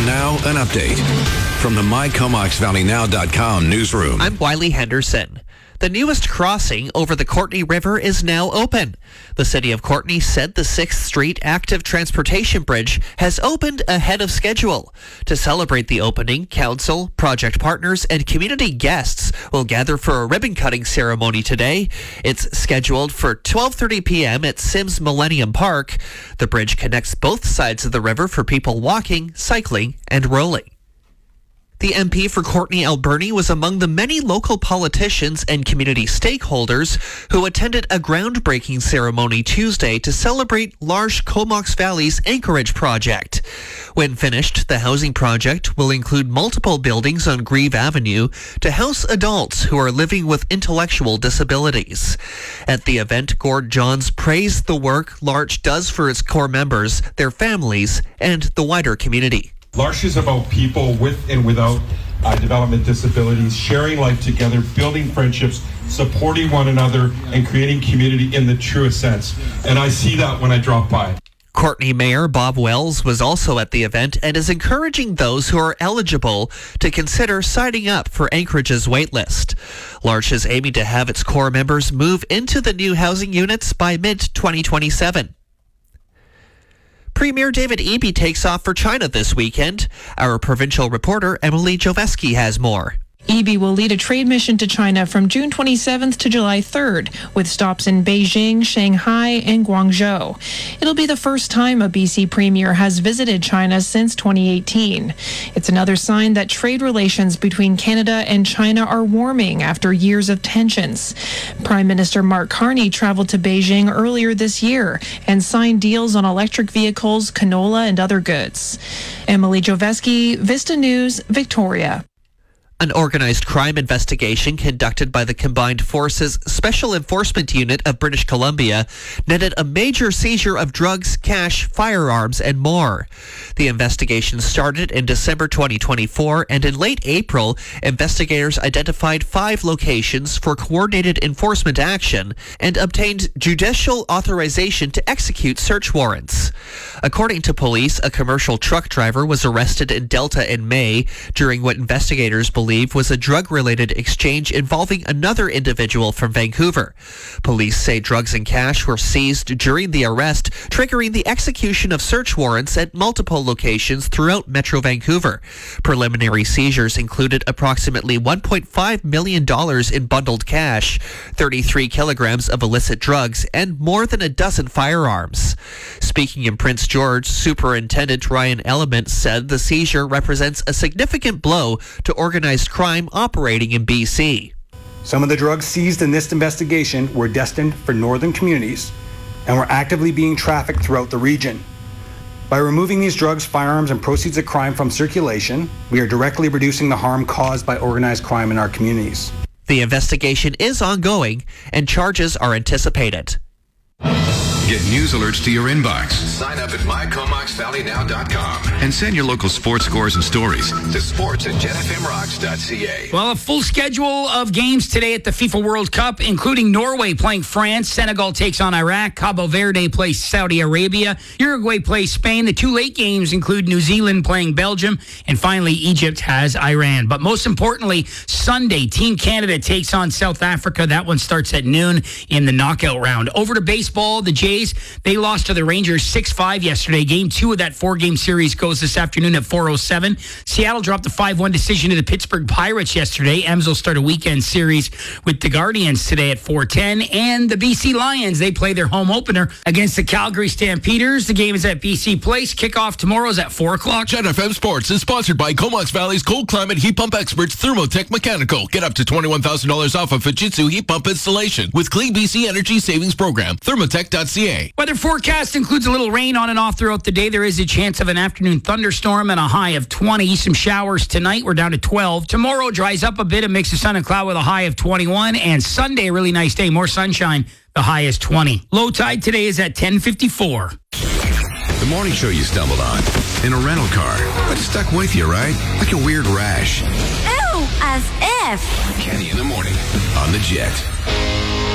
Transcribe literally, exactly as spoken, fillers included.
And now, an update from the My Comox Valley Now dot com newsroom. I'm Wiley Henderson. The newest crossing over the Courtenay River is now open. The city of Courtenay said the sixth Street Active Transportation Bridge has opened ahead of schedule. To celebrate the opening, council, project partners, and community guests will gather for a ribbon-cutting ceremony today. It's scheduled for twelve thirty p.m. at Sims Millennium Park. The bridge connects both sides of the river for people walking, cycling, and rolling. The M P for Courtenay Alberni was among the many local politicians and community stakeholders who attended a groundbreaking ceremony Tuesday to celebrate L'Arche Comox Valley's Anchorage project. When finished, the housing project will include multiple buildings on Grieve Avenue to house adults who are living with intellectual disabilities. At the event, Gord Johns praised the work L'Arche does for its core members, their families, and the wider community. L'Arche is about people with and without uh, development disabilities, sharing life together, building friendships, supporting one another, and creating community in the truest sense. And I see that when I drop by. Courtenay Mayor Bob Wells was also at the event and is encouraging those who are eligible to consider signing up for Anchorage's waitlist. L'Arche is aiming to have its core members move into the new housing units by mid twenty twenty-seven. Premier David Eby takes off for China this weekend. Our provincial reporter Emily Joveski has more. Eby will lead a trade mission to China from June twenty-seventh to July third, with stops in Beijing, Shanghai, and Guangzhou. It'll be the first time a B C premier has visited China since twenty eighteen. It's another sign that trade relations between Canada and China are warming after years of tensions. Prime Minister Mark Carney traveled to Beijing earlier this year and signed deals on electric vehicles, canola, and other goods. Emily Joveski, Vista News, Victoria. An organized crime investigation conducted by the Combined Forces Special Enforcement Unit of British Columbia netted a major seizure of drugs, cash, firearms, and more. The investigation started in December twenty twenty-four, and in late April, investigators identified five locations for coordinated enforcement action and obtained judicial authorization to execute search warrants. According to police, a commercial truck driver was arrested in Delta in May during what investigators believe was a drug-related exchange involving another individual from Vancouver. Police say drugs and cash were seized during the arrest, triggering the execution of search warrants at multiple locations throughout Metro Vancouver. Preliminary seizures included approximately one point five million dollars in bundled cash, thirty-three kilograms of illicit drugs, and more than a dozen firearms. Speaking in Prince George, Superintendent Ryan Element said the seizure represents a significant blow to organized crime operating in B C. Some of the drugs seized in this investigation were destined for northern communities and were actively being trafficked throughout the region. By removing these drugs, firearms, and proceeds of crime from circulation, we are directly reducing the harm caused by organized crime in our communities. The investigation is ongoing and charges are anticipated. Get news alerts to your inbox. Sign up at My Comox Valley Now dot com And send your local sports scores and stories to sports at Gen F M rocks dot c a. Well, a full schedule of games today at the FIFA World Cup, including Norway playing France, Senegal takes on Iraq, Cabo Verde plays Saudi Arabia, Uruguay plays Spain. The two late games include New Zealand playing Belgium, and finally Egypt has Iran. But most importantly, Sunday, Team Canada takes on South Africa. That one starts at noon in the knockout round. Over to baseball, the Jays, they lost to the Rangers six five yesterday. Game two of that four-game series goes this afternoon at four oh seven. Seattle dropped a five one decision to the Pittsburgh Pirates yesterday. M's will start a weekend series with the Guardians today at four ten. And the B C Lions, they play their home opener against the Calgary Stampeders. The game is at B C Place. Kickoff tomorrow is at four o'clock. Gen F M Sports is sponsored by Comox Valley's cold climate heat pump experts, Thermotech Mechanical. Get up to twenty-one thousand dollars off a Fujitsu heat pump installation with Clean B C Energy Savings Program. Thermotech dot c a. Weather forecast includes a little rain on and off throughout the day. There is a chance of an afternoon thunderstorm and a high of twenty. Some showers tonight. We're down to twelve. Tomorrow dries up a bit, a mix of sun and cloud with a high of twenty-one. And Sunday, a really nice day, more sunshine. The high is twenty. Low tide today is at ten fifty-four. The morning show you stumbled on in a rental car, but it stuck with you, right? Like a weird rash. Ew, as if. Kenny in the morning on the Jet.